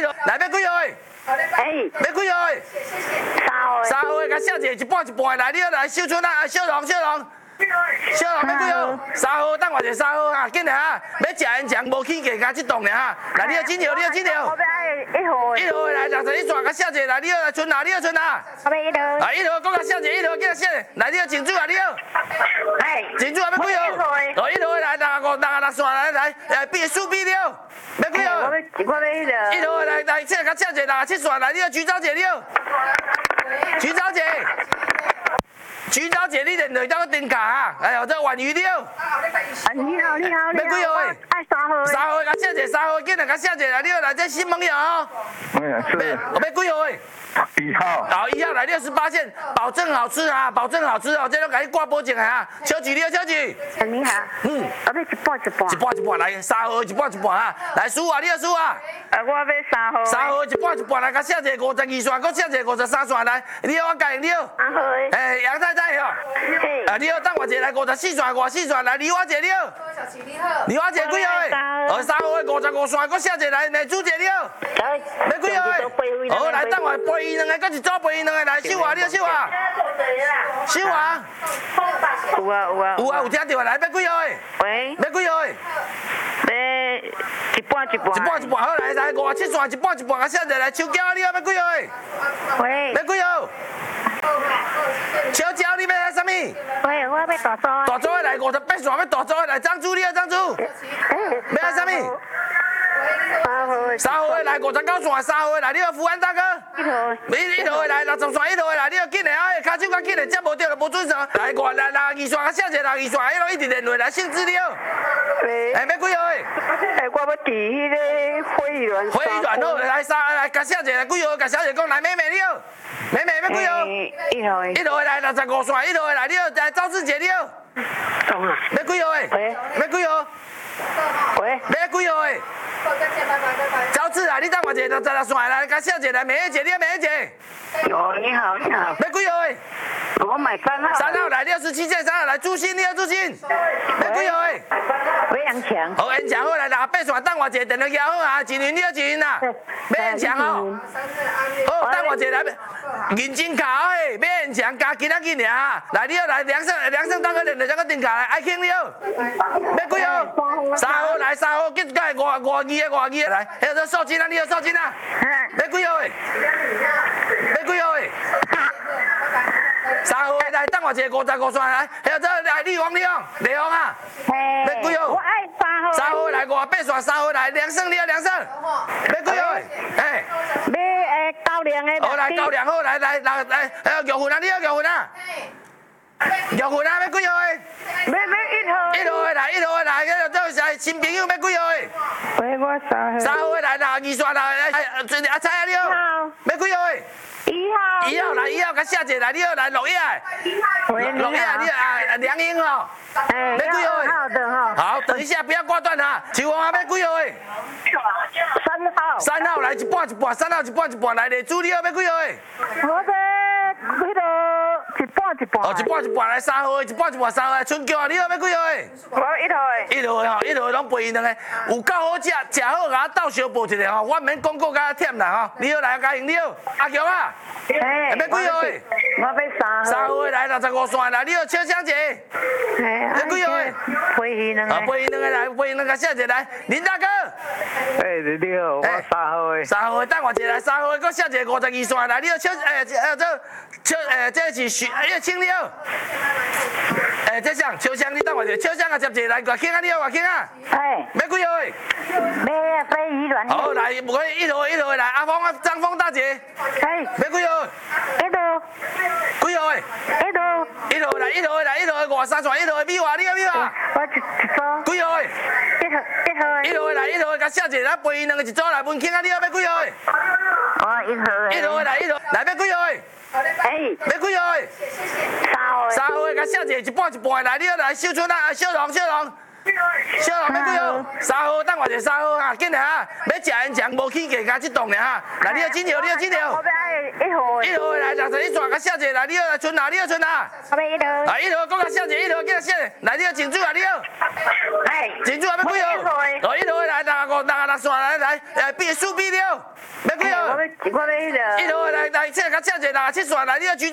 号来要几号的？要几号的？3号的，甲写一个一半的来，你好来秀春啊，小龙。小龙要几号？3号，等我一下3号哈，紧来哈，要食烟肠无起价，加一栋的哈。来，你好金条，我要1号。1号的来61串，甲写一个来，你好来春啊，我要1号。啊1号，搁甲写一个，1号记得写。来，你好金主啊，你好。金主啊，要几号？哦1号的来65串来，数比了，要几号？我要1号的来，这甲写一个67串来，你好徐小姐，你好。徐小姐，你连累当个定价啊！哎呦，这婉瑜了。你好。要几号的？3号，甲写一个3号，紧来甲写一个，你好来这新朋友哦。要几号的？1号。好，1号来68件，保证好吃啊，保证好吃哦，这都给你挂保证的啊。小举，你好，小举。你好。我要一半来，3号一半啊。来叔啊，你好叔啊。我要3号。3号一半来，甲写一个52串，搁写一个53串来。你好，我介你好。2号的。杨太太哦。你好，等我一下来54串来，李华姐你好。李华姐几号的？3号的55串，搁写一个来，美珠姐你好。要几号的？好，来等我陪伊两个，搁一组陪伊两个来，秀华你好，秀华。秀华。有听到来，要几号的？喂。要几号的？一半，好来57串，一半，甲写一个来，秋娇你好，要几号的？喂。要几号？秋娇，你要来啥物？喂，我要大组。大组的来58串，要大组的来，张珠你好，张珠。要来啥物？3号的来59串，3号的来，你好，福安大哥。1号的来60串，1号的来，你好，紧的啊，骹手较紧的，接无到就无准时。来62串，甲写一个62串，迄落一直连落来，姓资你好。要几号的？我要伫迄个会议员好，来甲写一个，几号？甲小姐讲来，妹妹你好。妹妹要几号？1号的。1号的来65串，1号的来，你好，来赵志杰你好。要几号的？要几号？喂。要几号的？赵志啊，你等我一下，66串来，甲写一个来，美姐你好，美姐。你好。要几号的？我买3号。3号来67件，3号来朱鑫，你好朱鑫。要几号的？要杨强。好，杨强好来68串，等我一下，电话摇好啊，金云你好，金云啊。要杨强哦。好，等我一下来，认真卡诶，要杨强加其他几年啊。来，你好来梁胜当个连两个定卡来，爱卿你好。要几号？3号来3号，今个52的来，还有这寿金啊，你好寿金啊。要几号的？要几号的？3号的来，等我一下55串来，还有这来李王啊。要几号？我爱3号。3号来58串，3号来梁胜你好梁胜。要几号的？要高粱的。好来高粱好来，还有玉云啊，你好玉云啊。玉云啊，要几号的？要1号。1号的来，迄个这是新朋友要几号的？喂，我3号。3号的来62串来，阿蔡啊你好。要几号的？1号来，1号甲写一个来，你好来6叶。6叶你好梁英哦。要几号的？好的。好，等一下不要挂断哈。秋王要几号的？3号。3号来一半，3号一半来，丽珠你好要几号的？我要迄个一半。一半来3号的，一半3号的，春娇啊，你好要几号的？我1号的。1号的吼，1号的拢陪伊两个，有够好食，食好甲我倒小报一下吼，我免广告甲忝啦吼。你好来嘉颖你好，阿强啊，要几号的？我要3号的来65串来，你好秋香姐。要几号的？陪伊两个来，陪伊两个写一个来，林大哥。你好，我3号的。3号的等我一下来，3号的搁写一个52串来，你好这是青你好。这像秋香，你等我一下，秋香啊接一个来，外庆啊你好，外庆啊。要几号的？要飞鱼卵。好来，1号的来，阿峰啊张峰大姐。要几号？1号。几号的？1号。1号来，1号的53串，1号的米华，你好米华。我一组。几号的？1号的来，1号的甲写一个来，陪伊两个一组来，文庆啊你好，要几号的？我1号的。1号的来，1号来要几号的？要几号的？3号的。3号的甲写一个一半的来，你好来秀春啊，小龙。 小人要几号？3号，等我者3号哈，紧来哈，要食烟肠无起价，加这栋尔哈。来，你要几条？你要几条？ 我要1号。1 号来，61你抓甲写者来，你要来存哪？你要存哪？ 我要1号。 啊，1号，讲甲写者1号，叫写。来，你要进驻啊，你要。 哎。 进驻啊，要几号？哦，1号来，65线来，数比了，要几号？ 我要1号。 1号来，这甲写者67线来，你要举。